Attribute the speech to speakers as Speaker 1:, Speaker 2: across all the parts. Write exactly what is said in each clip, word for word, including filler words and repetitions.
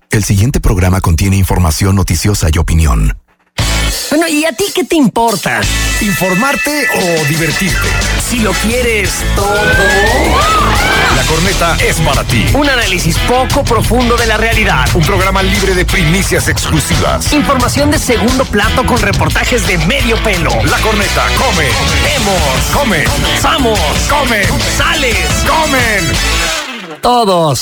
Speaker 1: El siguiente programa contiene información noticiosa y opinión.
Speaker 2: Bueno, ¿y a ti qué te importa?
Speaker 3: ¿Informarte o divertirte?
Speaker 2: Si lo quieres todo.
Speaker 3: La Corneta es para ti.
Speaker 2: Un análisis poco profundo de la realidad.
Speaker 3: Un programa libre de primicias exclusivas.
Speaker 2: Información de segundo plato con reportajes de medio pelo.
Speaker 3: La Corneta come.
Speaker 2: Vemos.
Speaker 3: Come.
Speaker 2: Vamos.
Speaker 3: Comen.
Speaker 2: Sales.
Speaker 3: Comen.
Speaker 2: Todos.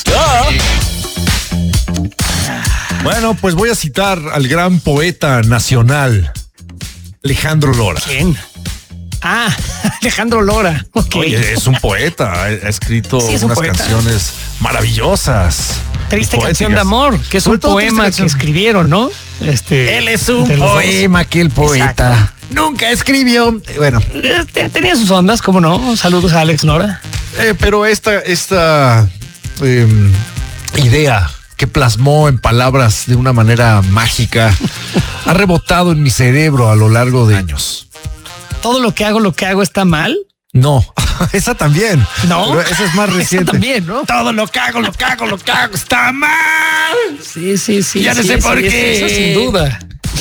Speaker 3: Bueno, pues voy a citar al gran poeta nacional, Alejandro Lora.
Speaker 2: ¿Quién? Ah, Alejandro Lora. Okay.
Speaker 3: Oye, es un poeta, ha escrito
Speaker 2: sí, es un
Speaker 3: unas
Speaker 2: poeta.
Speaker 3: canciones maravillosas.
Speaker 2: Triste canción de amor, que es un poema que escribieron, ¿no? Este,
Speaker 3: Él es un poema que el poeta Exacto. nunca escribió. Bueno,
Speaker 2: tenía sus ondas, ¿cómo no? Saludos a Alex Lora.
Speaker 3: Eh, pero esta, esta eh, idea que plasmó en palabras de una manera mágica ha rebotado en mi cerebro a lo largo de años.
Speaker 2: ¿Todo lo que hago, lo que hago está mal?
Speaker 3: No, esa también.
Speaker 2: No,
Speaker 3: pero esa es más reciente.
Speaker 2: Esa también, ¿no?
Speaker 3: Todo lo que hago, lo que hago, lo que hago está mal.
Speaker 2: Sí, sí, sí.
Speaker 3: Ya no
Speaker 2: sí,
Speaker 3: sé
Speaker 2: sí,
Speaker 3: por
Speaker 2: sí,
Speaker 3: qué.
Speaker 2: Eso sin duda.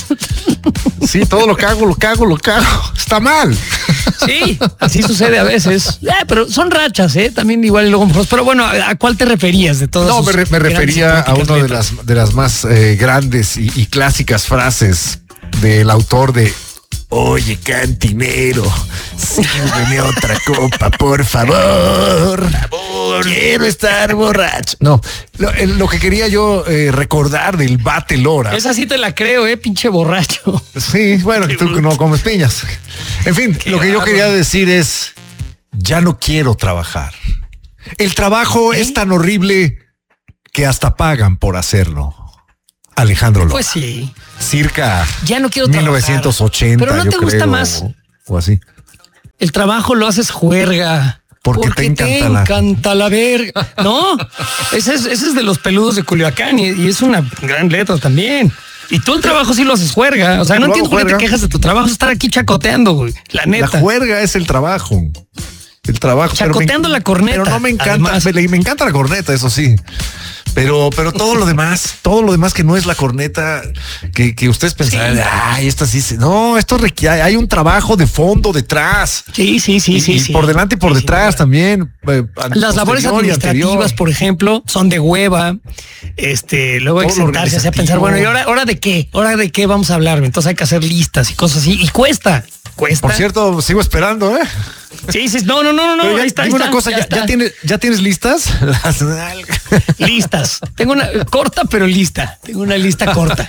Speaker 3: Sí, todo lo que hago, lo que hago, lo que hago está mal.
Speaker 2: Sí, así sucede a veces. Eh, pero son rachas, ¿eh? También igual y luego. Pero bueno, ¿a, a cuál te referías de todas?
Speaker 3: No, me, re, me refería a una de las, de las más eh, grandes y, y clásicas frases del autor de Oye, cantinero, sírveme otra copa, por favor. Por favor. Quiero estar borracho. No, lo, lo que quería yo eh, recordar del Bate Lora.
Speaker 2: Esa sí te la creo, ¿eh? Pinche borracho.
Speaker 3: Sí, bueno, tú bruto. No comes piñas. En fin, Qué lo que raro. Yo quería decir es, ya no quiero trabajar. El trabajo ¿Eh? es tan horrible que hasta pagan por hacerlo. Alejandro Lora.
Speaker 2: Pues sí.
Speaker 3: Circa
Speaker 2: ya no quiero
Speaker 3: mil novecientos ochenta.
Speaker 2: Pero no te
Speaker 3: yo
Speaker 2: gusta
Speaker 3: creo,
Speaker 2: más.
Speaker 3: O, o así.
Speaker 2: El trabajo lo haces juerga.
Speaker 3: Porque,
Speaker 2: porque
Speaker 3: te encanta,
Speaker 2: te
Speaker 3: la...
Speaker 2: encanta la verga. No, ese es, ese es de los peludos de Culiacán y, y es una gran letra también. Y tú el trabajo sí lo haces juerga. O sea, no entiendo por qué te quejas de tu trabajo. Estar aquí chacoteando, güey. La neta.
Speaker 3: La juerga es el trabajo. El trabajo.
Speaker 2: Chacoteando
Speaker 3: me,
Speaker 2: la corneta.
Speaker 3: Pero no me encanta. Me, me encanta la corneta, eso sí. Pero, pero todo lo demás, todo lo demás que no es la corneta, que, que ustedes pensarán, sí. ay, esta sí, no, esto requiere, hay un trabajo de fondo detrás.
Speaker 2: Sí, sí, sí,
Speaker 3: y,
Speaker 2: sí.
Speaker 3: Y
Speaker 2: sí.
Speaker 3: por delante y por sí, detrás sí, también.
Speaker 2: Eh, Las labores administrativas, por ejemplo, son de hueva. Este, luego hay que sentarse así a pensar, bueno, ¿y ahora, hora de qué? ¿Hora de qué vamos a hablar? Entonces hay que hacer listas y cosas así. Y cuesta, cuesta.
Speaker 3: Por cierto, sigo esperando, ¿eh?
Speaker 2: Sí, sí, no, no, no, no.
Speaker 3: Pero ya,
Speaker 2: ahí está, ahí
Speaker 3: una
Speaker 2: está,
Speaker 3: cosa, ya, ya, tienes, ¿ya tienes listas? Las...
Speaker 2: listas. Tengo una corta, pero lista. Tengo una lista corta.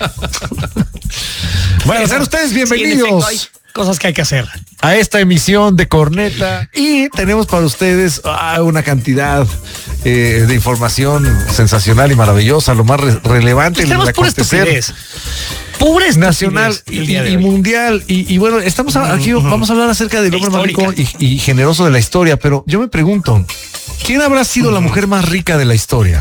Speaker 3: Bueno, sean ustedes bienvenidos.
Speaker 2: Sí, hay cosas que hay que hacer.
Speaker 3: A esta emisión de Corneta. Y tenemos para ustedes ah, una cantidad eh, de información sensacional y maravillosa, lo más re relevante en el acontecer.
Speaker 2: Pura
Speaker 3: nacional y, y mundial. Y, y bueno, estamos aquí, uh -huh. vamos a hablar acerca del hombre más rico y, y generoso de la historia, pero yo me pregunto, ¿quién habrá sido uh -huh. la mujer más rica de la historia?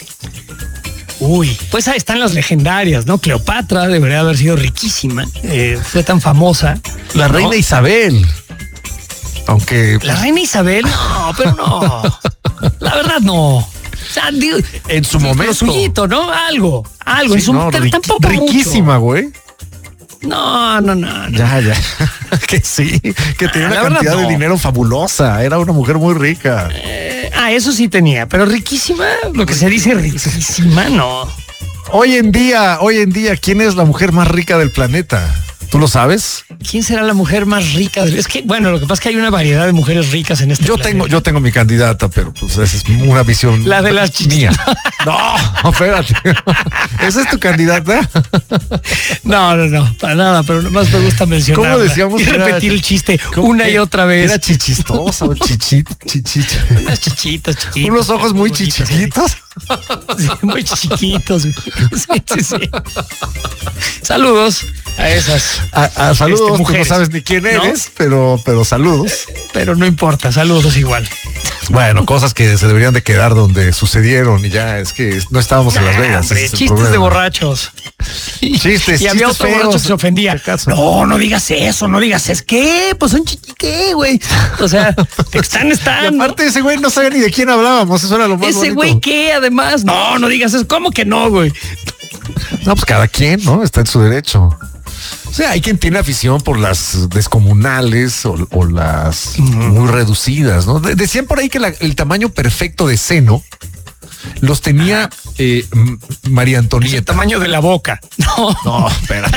Speaker 2: Uy, pues ahí están las legendarias, ¿no? Cleopatra debería haber sido riquísima, eh, fue tan famosa.
Speaker 3: La ¿no? reina Isabel. Aunque...
Speaker 2: La reina Isabel, no, pero no. La verdad, no. O sea, digo,
Speaker 3: en su momento.
Speaker 2: Suyito, ¿no? Algo, algo.
Speaker 3: Sí,
Speaker 2: en su,
Speaker 3: no, riqui,
Speaker 2: tampoco
Speaker 3: riquísima, güey.
Speaker 2: No, no, no, no.
Speaker 3: Ya, ya. Que sí, que tenía una cantidad verdad, no. de dinero fabulosa. Era una mujer muy rica.
Speaker 2: Eh, ah, eso sí tenía, pero riquísima, lo que se dice riquísima, no.
Speaker 3: Hoy en día, hoy en día, ¿quién es la mujer más rica del planeta? ¿Tú lo sabes?
Speaker 2: ¿Quién será la mujer más rica? Es que, bueno, lo que pasa es que hay una variedad de mujeres ricas en este
Speaker 3: Yo
Speaker 2: planeta.
Speaker 3: tengo, yo tengo mi candidata, pero pues esa es una visión.
Speaker 2: La de las
Speaker 3: mía. No, espérate. ¿Esa es tu candidata?
Speaker 2: No, no, no, para nada, pero nomás me gusta mencionar.
Speaker 3: ¿Cómo decíamos?
Speaker 2: Y repetir el chiste una y otra vez.
Speaker 3: Era chichistosa o chichita, chichita.
Speaker 2: Unas chichitas, chiquitas.
Speaker 3: Unos ojos muy chichitos.
Speaker 2: Sí, muy chiquitos. Sí, sí, sí. Saludos a esas.
Speaker 3: A, a saludos, este, tú no sabes ni quién eres, ¿no? pero, pero saludos.
Speaker 2: Pero no importa, saludos igual.
Speaker 3: Bueno, cosas que se deberían de quedar donde sucedieron y ya es que no estábamos en Las Vegas.
Speaker 2: Hombre, chistes de borrachos.
Speaker 3: Chistes,
Speaker 2: y había
Speaker 3: chistes
Speaker 2: otro
Speaker 3: feos.
Speaker 2: borracho que se ofendía. No, no digas eso, no digas eso. ¿Qué? Pues un chiquique, güey. O sea, te están, están.
Speaker 3: Y aparte ese güey no sabía ni de quién hablábamos, eso era lo más
Speaker 2: Ese
Speaker 3: bonito.
Speaker 2: güey, ¿qué? Además, no, no digas eso. ¿Cómo que no, güey?
Speaker 3: No, pues cada quien, ¿no? Está en su derecho. O sea, hay quien tiene afición por las descomunales o, o las uh-huh. muy reducidas, ¿no? De, decían por ahí que la, el tamaño perfecto de seno los tenía eh, María Antonieta.
Speaker 2: El tamaño de la boca. No,
Speaker 3: no, espérate.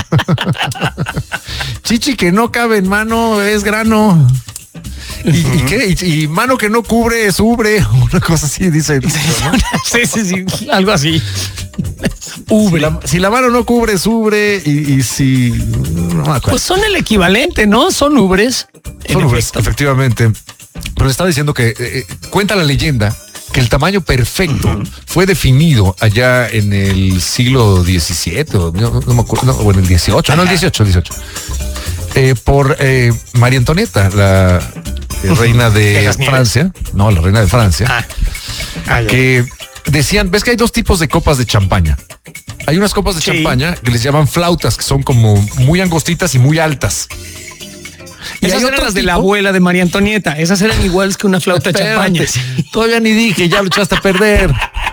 Speaker 3: Chichi que no cabe en mano es grano. ¿Y, uh-huh. ¿y qué? Y, y mano que no cubre es ubre. Una cosa así, dice. ¿No?
Speaker 2: Sí, sí, sí. Algo así.
Speaker 3: Ubre. Si la, si la mano no cubre es ubre y, y si... No,
Speaker 2: pues son el equivalente, ¿no? Son ubres.
Speaker 3: Son ubres, efecto. Efectivamente. Pero le estaba diciendo que eh, cuenta la leyenda que el tamaño perfecto uh-huh. fue definido allá en el siglo diecisiete, o no, no me acuerdo, no, o en el dieciocho, no, el dieciocho, dieciocho, eh, por eh, María Antonieta, la eh, uh-huh. reina de, de Francia, no, la reina de Francia, ah. Ah, que decían, ves que hay dos tipos de copas de champaña. Hay unas copas de sí. champaña que les llaman flautas, que son como muy angostitas y muy altas.
Speaker 2: Y esas eran las de tipo? La abuela de María Antonieta. Esas eran iguales que una flauta de champaña.
Speaker 3: Todavía ni dije, ya lo echaste a perder.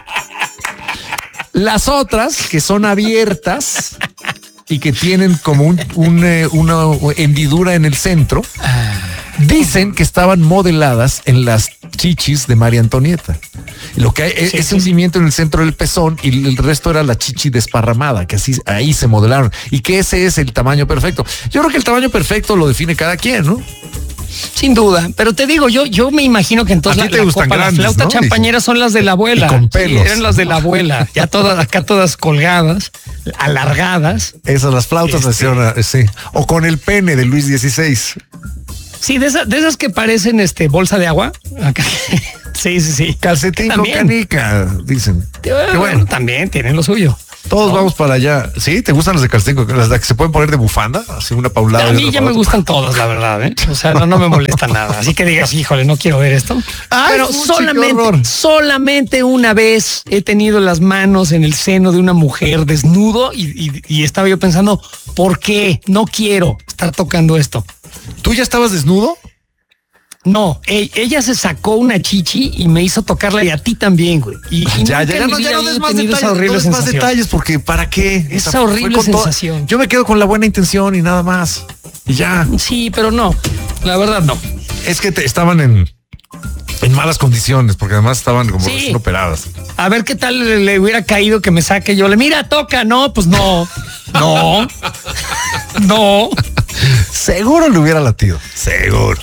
Speaker 3: Las otras, que son abiertas y que tienen como un, un, eh, una hendidura en el centro, dicen que estaban modeladas en las chichis de María Antonieta. Lo que hay sí, es sí, un hundimiento sí. en el centro del pezón y el resto era la chichi desparramada, que así ahí se modelaron. Y que ese es el tamaño perfecto. Yo creo que el tamaño perfecto lo define cada quien, ¿no?
Speaker 2: Sin duda, pero te digo, yo, yo me imagino que entonces la, la copa, grandes, las flautas ¿no? champañeras son las de la abuela.
Speaker 3: Y con pelos.
Speaker 2: Sí, eran las de la abuela, ya todas acá todas colgadas, alargadas.
Speaker 3: Esas, las flautas este... hacían, sí. O con el pene de Luis dieciséis.
Speaker 2: Sí, de esas, de esas que parecen este bolsa de agua. Acá. Sí, sí, sí.
Speaker 3: Calcetín con canica, dicen.
Speaker 2: Bueno, bueno, también tienen lo suyo.
Speaker 3: Todos ¿no? vamos para allá. ¿Sí? ¿Te gustan las de calcetín? Las de que se pueden poner de bufanda, así una paulada.
Speaker 2: A mí ya me gustan todas, la verdad, ¿eh? O sea, no, no me molesta nada. Así que digas, híjole, no quiero ver esto. Ay, pero fuchi, solamente, solamente una vez he tenido las manos en el seno de una mujer desnudo y, y, y estaba yo pensando, ¿por qué? No quiero estar tocando esto.
Speaker 3: ¿Tú ya estabas desnudo?
Speaker 2: No, ella se sacó una chichi y me hizo tocarla y a ti también, güey. Y, y
Speaker 3: ya, ya, no, ya no des más detalles, esa horrible no des más detalles porque ¿para qué?
Speaker 2: Esa, esa horrible sensación.
Speaker 3: Todo, yo me quedo con la buena intención y nada más. Y ya.
Speaker 2: Sí, pero no, la verdad no.
Speaker 3: Es que te, estaban en, en malas condiciones porque además estaban como sí. recién operadas.
Speaker 2: A ver qué tal le, le hubiera caído que me saque yo. Le mira, toca. No, pues no. No. No.
Speaker 3: Seguro le hubiera latido. Seguro.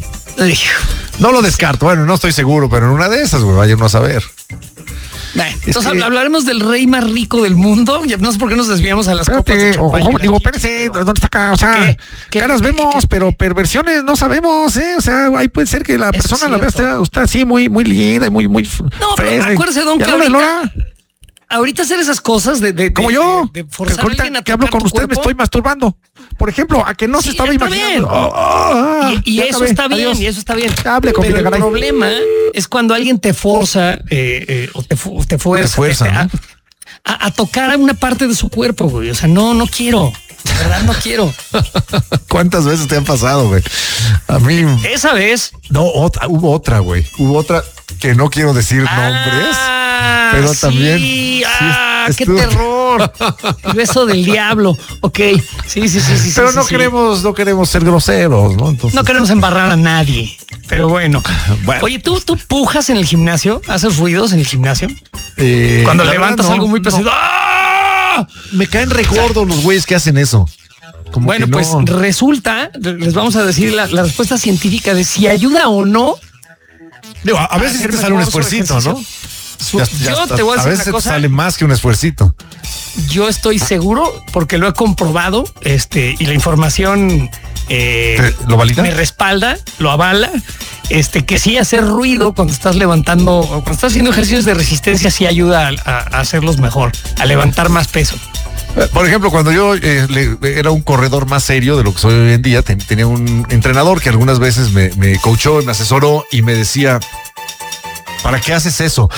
Speaker 3: No lo descarto, bueno, no estoy seguro, pero en una de esas, güey, vaya uno a saber.
Speaker 2: Bueno, entonces que... hablaremos del rey más rico del mundo. No sé por qué nos desviamos a las Espérate, copas de champaña.
Speaker 3: O, digo, espérese, ¿dónde está acá? O sea, ¿Qué? caras ¿Qué? vemos, ¿Qué? pero perversiones no sabemos, ¿eh? O sea, ahí puede ser que la Eso persona la vea usted, usted así muy, muy linda y muy, muy.
Speaker 2: No, pero acuérdese, don, que ahorita, ahorita hacer esas cosas de. de
Speaker 3: Como
Speaker 2: de,
Speaker 3: yo,
Speaker 2: de, de forzar
Speaker 3: ahorita
Speaker 2: a
Speaker 3: que hablo con usted
Speaker 2: cuerpo.
Speaker 3: Me estoy masturbando. Por ejemplo, a que no sí, se estaba imaginando. Oh, oh,
Speaker 2: y y eso acabé. está bien, Adiós. y eso está bien.
Speaker 3: Hable con
Speaker 2: Pero el
Speaker 3: caray.
Speaker 2: problema es cuando alguien te forza eh, eh, o te, te fuerza,
Speaker 3: te fuerza
Speaker 2: eh,
Speaker 3: ¿no?
Speaker 2: a, a, a tocar a una parte de su cuerpo, güey. O sea, no, no quiero. De verdad no quiero.
Speaker 3: ¿Cuántas veces te han pasado, güey? A mí.
Speaker 2: Esa vez.
Speaker 3: No, otra, hubo otra, güey. Hubo otra que no quiero decir ah, nombres, pero
Speaker 2: sí.
Speaker 3: también. Sí,
Speaker 2: ah, qué terror. El beso del diablo. Ok. Sí, sí, sí, sí.
Speaker 3: Pero
Speaker 2: sí,
Speaker 3: no
Speaker 2: sí,
Speaker 3: queremos,
Speaker 2: sí.
Speaker 3: no queremos ser groseros, ¿no? Entonces.
Speaker 2: No queremos embarrar a nadie. Pero bueno. bueno. Oye, ¿tú, tú pujas en el gimnasio? ¿Haces ruidos en el gimnasio?
Speaker 3: Eh,
Speaker 2: Cuando levantas no, algo muy pesado.
Speaker 3: No.
Speaker 2: ¡Ah!
Speaker 3: Me caen re gordos los güeyes que hacen eso. Como
Speaker 2: bueno,
Speaker 3: no.
Speaker 2: pues resulta, les vamos a decir la, la respuesta científica de si ayuda o no.
Speaker 3: Digo, a, a veces te sale un esfuercito, ¿no?
Speaker 2: Su, ya, ya yo está, te voy a decir
Speaker 3: a veces
Speaker 2: una cosa.
Speaker 3: Te sale más que un esfuercito.
Speaker 2: Yo estoy seguro porque lo he comprobado, este, y la información eh,
Speaker 3: ¿Lo valida?
Speaker 2: Me respalda, lo avala. Este, que sí hacer ruido cuando estás levantando o cuando estás haciendo ejercicios de resistencia sí ayuda a, a, a hacerlos mejor, a levantar más peso.
Speaker 3: Por ejemplo, cuando yo eh, le, era un corredor más serio de lo que soy hoy en día, ten, tenía un entrenador que algunas veces me, me coachó, me asesoró y me decía, ¿para qué haces eso?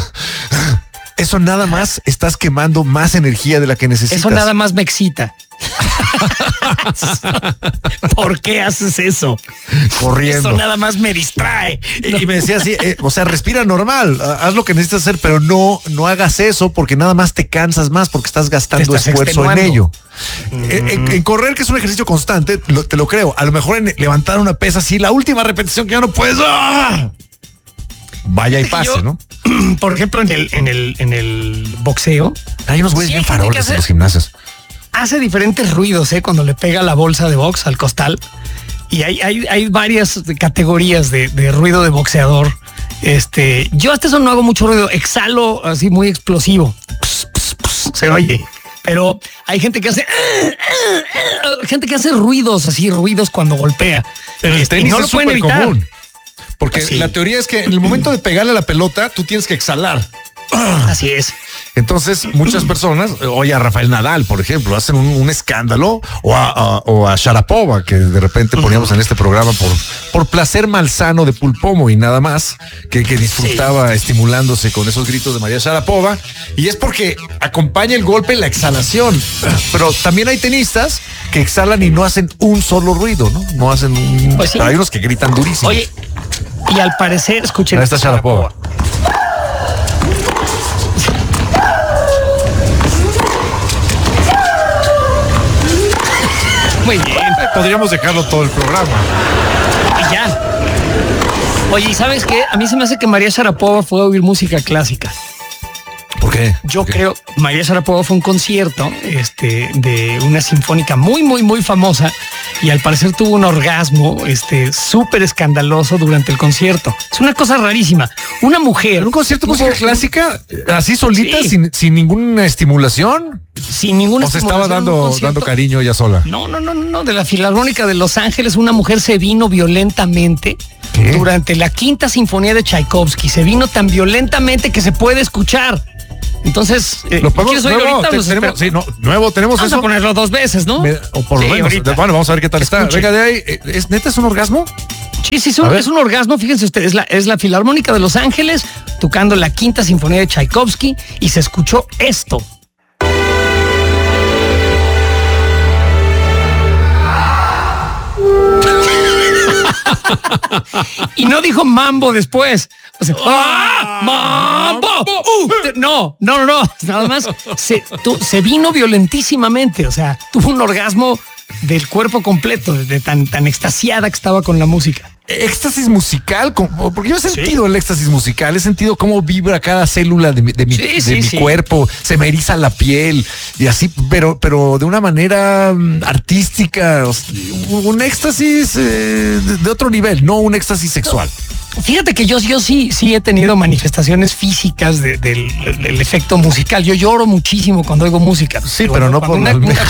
Speaker 3: Eso nada más estás quemando más energía de la que necesitas.
Speaker 2: Eso nada más me excita. ¿Por qué haces eso?
Speaker 3: Corriendo.
Speaker 2: Eso nada más me distrae.
Speaker 3: Y, y me decía así, eh, o sea, respira normal, haz lo que necesitas hacer, pero no, no hagas eso porque nada más te cansas más porque estás gastando
Speaker 2: estás
Speaker 3: esfuerzo en
Speaker 2: extenuando.
Speaker 3: ello. Mm. En, en, en correr, que es un ejercicio constante, lo, te lo creo. A lo mejor en levantar una pesa así, la última repetición que ya no puedes. ¡Ah! Vaya y pase,
Speaker 2: Yo,
Speaker 3: ¿no?
Speaker 2: Por ejemplo, en el, en el, en el boxeo.
Speaker 3: Hay unos güeyes
Speaker 2: Sí,
Speaker 3: bien
Speaker 2: hay gente que
Speaker 3: faroles
Speaker 2: hace-
Speaker 3: en los gimnasios.
Speaker 2: Hace diferentes ruidos, ¿eh? Cuando le pega la bolsa de box al costal. Y hay, hay, hay varias categorías de, de ruido de boxeador. Este, yo hasta eso no hago mucho ruido. Exhalo así muy explosivo. Pss, pss, pss, se oye. Pero hay gente que hace gente que hace ruidos así, ruidos cuando golpea.
Speaker 3: Pero el
Speaker 2: Este, y
Speaker 3: tenis
Speaker 2: no lo
Speaker 3: es
Speaker 2: pueden
Speaker 3: súper
Speaker 2: evitar.
Speaker 3: común. Porque
Speaker 2: Sí.
Speaker 3: la teoría es que en el momento de pegarle a la pelota, tú tienes que exhalar.
Speaker 2: Así es.
Speaker 3: Entonces, muchas personas, oye, a Rafael Nadal, por ejemplo, hacen un, un escándalo, o a, a- o a Sharapova, que de repente poníamos en este programa por, por placer malsano de Pulpomo y nada más, que, que disfrutaba estimulándose con esos gritos de María Sharapova, y es porque acompaña el golpe la exhalación. Pero también hay tenistas que exhalan y no hacen un solo ruido, ¿no? No hacen un...
Speaker 2: Pues sí.
Speaker 3: Pero hay unos que gritan durísimo.
Speaker 2: Oye, y al parecer, escuchen.
Speaker 3: Ahí está Sharapova.
Speaker 2: Muy bien.
Speaker 3: Podríamos dejarlo todo el programa.
Speaker 2: Y ya. Oye, ¿y sabes qué? A mí se me hace que María Sharapova fue a oír música clásica.
Speaker 3: ¿Por qué?
Speaker 2: Yo
Speaker 3: ¿Por qué?
Speaker 2: creo, María Sharapova fue un concierto este, de una sinfónica muy, muy, muy famosa y al parecer tuvo un orgasmo este, súper escandaloso durante el concierto. Es una cosa rarísima. Una mujer...
Speaker 3: ¿En un concierto de música
Speaker 2: tuvo-
Speaker 3: clásica, así solita,
Speaker 2: Sí.
Speaker 3: sin, sin ninguna estimulación?
Speaker 2: Sin ninguna
Speaker 3: ¿O se estaba
Speaker 2: estimulación, un
Speaker 3: dando,
Speaker 2: concierto-
Speaker 3: dando cariño ella sola?
Speaker 2: No, no, no, no, no, de la Filarmónica de Los Ángeles, una mujer se vino violentamente
Speaker 3: ¿Qué?
Speaker 2: durante la quinta sinfonía de Tchaikovsky. Se vino tan violentamente que se puede escuchar. Entonces, eh,
Speaker 3: ¿Lo podemos
Speaker 2: ¿quieres oír
Speaker 3: nuevo?
Speaker 2: ahorita?
Speaker 3: Te-
Speaker 2: Los
Speaker 3: tenemos,
Speaker 2: espero-
Speaker 3: sí, no, nuevo, tenemos
Speaker 2: Vamos
Speaker 3: eso.
Speaker 2: a ponerlo dos veces, ¿no?
Speaker 3: Me- o por lo
Speaker 2: Sí,
Speaker 3: menos.
Speaker 2: ahorita.
Speaker 3: Bueno, vamos a ver qué tal está.
Speaker 2: Escuchen.
Speaker 3: Venga, de ahí. eh, ¿Es neta es un orgasmo?
Speaker 2: Sí, sí, es
Speaker 3: A
Speaker 2: un,
Speaker 3: ver.
Speaker 2: es un orgasmo. Fíjense ustedes, es la, es la Filarmónica de Los Ángeles tocando la quinta sinfonía de Tchaikovsky y se escuchó esto. Y no dijo mambo después. O sea, ¡ah! ¡Mambo! Uh, no, no, no, no. Nada más se, tu- se vino violentísimamente. O sea, tuvo un orgasmo del cuerpo completo, de tan, tan extasiada que estaba con la música.
Speaker 3: Éxtasis musical, como- porque yo he sentido el éxtasis musical, he sentido cómo vibra cada célula de mi, de mi,
Speaker 2: Sí,
Speaker 3: de
Speaker 2: sí,
Speaker 3: mi
Speaker 2: sí.
Speaker 3: cuerpo, se me eriza la piel y así, pero, pero de una manera mm, artística, o sea, un un éxtasis eh, de, de otro nivel, no un éxtasis sexual.
Speaker 2: Fíjate que yo, yo sí, sí he tenido manifestaciones físicas de- del, del efecto musical. Yo lloro muchísimo cuando oigo música.
Speaker 3: Sí, pero no
Speaker 2: Cuando
Speaker 3: por
Speaker 2: una-
Speaker 3: la almeja.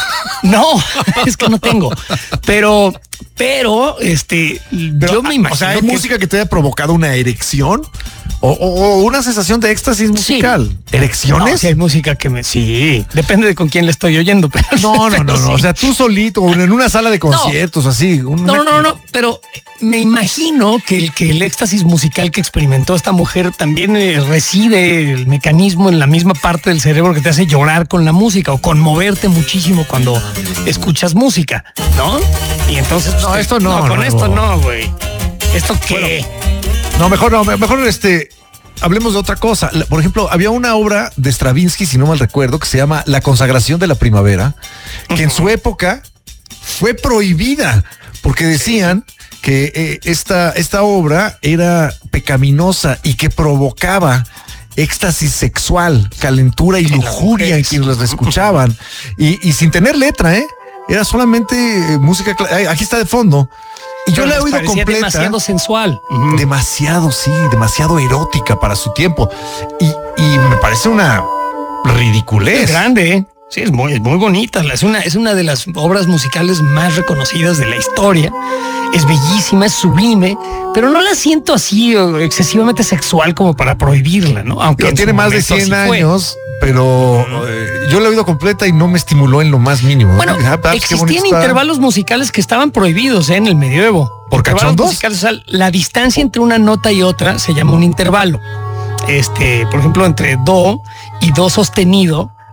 Speaker 2: No, es que no tengo. Pero, pero, este,
Speaker 3: Pero,
Speaker 2: yo me
Speaker 3: ah,
Speaker 2: imagino.
Speaker 3: o sea, ¿hay
Speaker 2: que-
Speaker 3: música que te haya provocado una erección? O, o- o una sensación de éxtasis musical.
Speaker 2: Sí.
Speaker 3: ¿Erecciones?
Speaker 2: No, sí hay música que me. Sí, depende de con quién le estoy oyendo. Pero,
Speaker 3: No, no, no,
Speaker 2: pero
Speaker 3: no.
Speaker 2: sí.
Speaker 3: O sea, tú solito o en una sala de conciertos, así. un-
Speaker 2: No, no, no, no, pero me imagino que el, que el éxtasis musical que experimentó esta mujer también eh, reside el mecanismo en la misma parte del cerebro que te hace llorar con la música o conmoverte muchísimo cuando escuchas música, ¿no? Y entonces...
Speaker 3: No,
Speaker 2: pues,
Speaker 3: esto no,
Speaker 2: con
Speaker 3: no,
Speaker 2: esto
Speaker 3: no.
Speaker 2: no, güey. ¿Esto qué?
Speaker 3: No, mejor no, mejor este. Hablemos de otra cosa. La- Por ejemplo, había una obra de Stravinsky, si no mal recuerdo, que se llama La consagración de la primavera, que en su época fue prohibida porque decían que eh, esta, esta obra era pecaminosa y que provocaba éxtasis sexual, calentura y lujuria en quienes las escuchaban. Y, y sin tener letra, ¿eh? Era solamente eh, música. cla- ay, Aquí está de fondo. Y yo
Speaker 2: Pero
Speaker 3: la he
Speaker 2: les
Speaker 3: oído
Speaker 2: parecía
Speaker 3: completa.
Speaker 2: demasiado sensual.
Speaker 3: Demasiado, sí, demasiado erótica para su tiempo. Y, y me parece una ridiculez.
Speaker 2: Es grande, ¿eh? Sí, es muy, es muy bonita. Es una, es una de las obras musicales más reconocidas de la historia. Es bellísima, es sublime, pero no la siento así o excesivamente sexual como para prohibirla, ¿no? Aunque
Speaker 3: Que
Speaker 2: en
Speaker 3: tiene
Speaker 2: su
Speaker 3: más de
Speaker 2: momento
Speaker 3: cien
Speaker 2: así fue.
Speaker 3: años, pero eh, yo la he oído completa y no me estimuló en lo más mínimo.
Speaker 2: Bueno,
Speaker 3: Ah, pues, qué
Speaker 2: existían
Speaker 3: bonito está.
Speaker 2: intervalos musicales que estaban prohibidos ¿eh? en el medioevo.
Speaker 3: ¿Por
Speaker 2: Intervalos
Speaker 3: cachondos?
Speaker 2: musicales, o sea, la distancia entre una nota y otra se llama un intervalo. Este, por ejemplo, entre do y do sostenido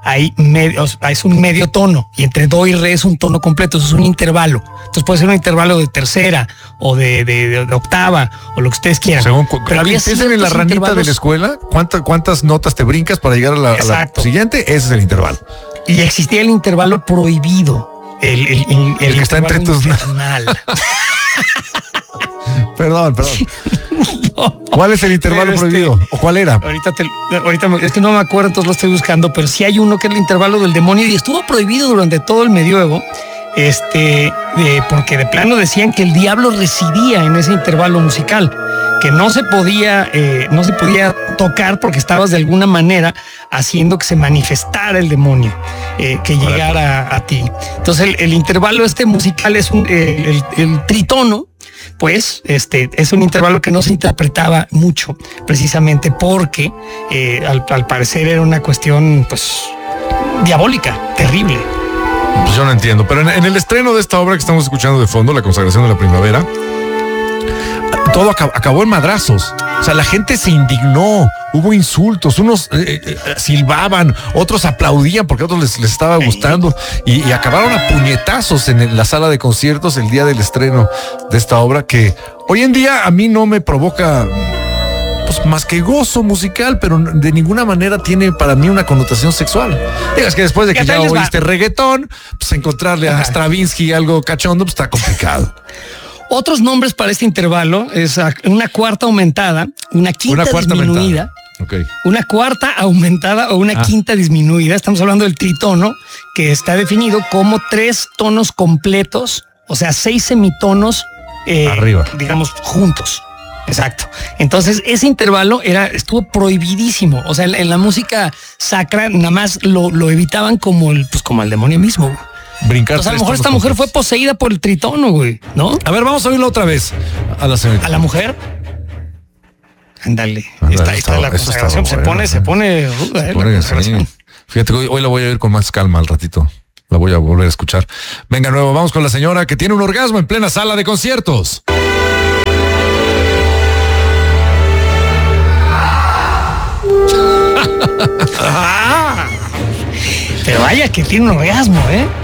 Speaker 2: hay medio, es un medio tono y entre do y re es un tono completo, eso es un intervalo. Entonces puede ser un intervalo de tercera o de, de, de, de octava o lo que ustedes quieran.
Speaker 3: Según, pero había en la ranita de la escuela, ¿cuántas, cuántas notas te brincas para llegar a la, a la siguiente? Ese es el intervalo.
Speaker 2: Y existía el intervalo prohibido. El, el, el, el,
Speaker 3: el que está entre tus Perdón, perdón. No. ¿Cuál es el intervalo este, prohibido? ¿O cuál era?
Speaker 2: Ahorita, te, ahorita es que no me acuerdo, entonces lo estoy buscando, pero sí hay uno que es el intervalo del demonio y estuvo prohibido durante todo el medioevo, este, de, porque de plano decían que el diablo residía en ese intervalo musical, que no se podía, eh, no se podía tocar porque estabas de alguna manera haciendo que se manifestara el demonio, eh, que llegara a, a ti. Entonces el, el intervalo este musical es un, eh, el, el tritono. Pues este es un intervalo que no se interpretaba mucho, precisamente porque eh, al, al parecer era una cuestión pues diabólica, terrible.
Speaker 3: Pues yo no entiendo, pero en, en el estreno de esta obra que estamos escuchando de fondo, La consagración de la primavera, todo acabó, acabó en madrazos. O sea, la gente se indignó, hubo insultos, unos eh, eh, silbaban, otros aplaudían porque a otros les, les estaba gustando y, y acabaron a puñetazos en el, la sala de conciertos el día del estreno de esta obra que hoy en día a mí no me provoca pues más que gozo musical, pero de ninguna manera tiene para mí una connotación sexual. Digas que después de que ya oíste reggaetón, pues encontrarle a Stravinsky algo cachondo pues está complicado.
Speaker 2: Otros nombres para este intervalo es una cuarta aumentada, una quinta una cuarta disminuida, okay. Una cuarta aumentada o una ah. quinta disminuida. Estamos hablando del tritono, que está definido como tres tonos completos, o sea, seis semitonos eh, arriba, digamos, juntos. Exacto. Entonces, ese intervalo era, estuvo prohibidísimo. O sea, en, en la música sacra nada más lo, lo evitaban como el, pues como el demonio mismo.
Speaker 3: Brincar.
Speaker 2: O sea, a lo mejor esta mujer fue poseída por el tritono, güey, ¿no?
Speaker 3: A ver, vamos a oírlo otra vez. A la señorita.
Speaker 2: ¿A la mujer? Ándale. Está, está la consagración. Se pone, se pone ruda, ¿eh?
Speaker 3: Pone, sí. Fíjate, hoy, hoy la voy a oír con más calma al ratito. La voy a volver a escuchar. Venga, nuevo, vamos con la señora que tiene un orgasmo en plena sala de conciertos.
Speaker 2: Pero vaya que tiene un orgasmo, ¿eh?